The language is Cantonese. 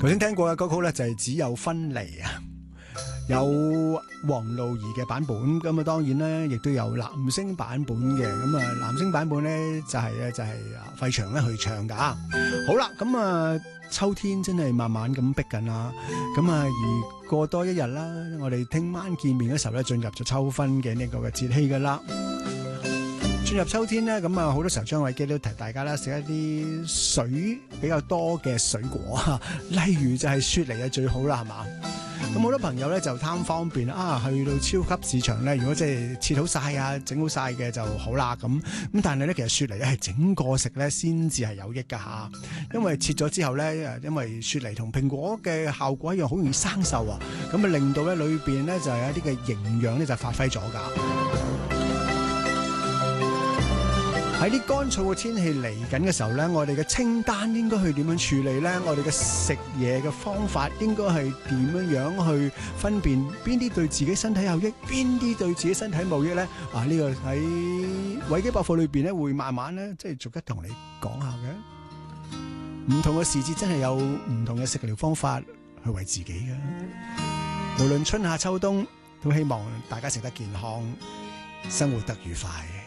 頭先聽過嘅歌曲咧就係只有分離啊，有黃露儀嘅版本，咁啊當然咧亦都有男聲版本嘅，咁啊男聲版本咧就係費翔咧去唱噶。好啦，咁啊秋天真係慢慢咁逼緊啦，咁啊而過多一日啦，我哋聽晚見面嘅時候咧進入咗秋分嘅呢個嘅節氣噶啦。進入秋天咧，咁啊好多時候張偉基都提大家啦，食一啲水比較多嘅水果啊，例如就係雪梨啊最好啦，係嘛？咁好多朋友咧就貪方便啊，去到超級市場咧，如果即係切好晒啊、整好晒嘅就好啦。咁但係咧，其實雪梨咧係整個食咧先至係有益噶嚇，因為切咗之後咧，因為雪梨同蘋果嘅效果一樣，好容易生鏽啊，咁啊令到咧裏邊咧就係一啲嘅營養咧就發揮咗㗎。喺啲乾燥嘅天氣嚟緊嘅時候咧，我哋嘅清單應該去點樣處理咧？我哋嘅食嘢嘅方法應該係點樣去分辨邊啲對自己身體有益，邊啲對自己身體冇益咧？啊，呢個喺維基百科裏邊咧會慢慢咧即係逐一同你講下嘅。唔同嘅時節真係有唔同嘅食療方法去為自己嘅。無論春夏秋冬，都希望大家食得健康，生活得愉快。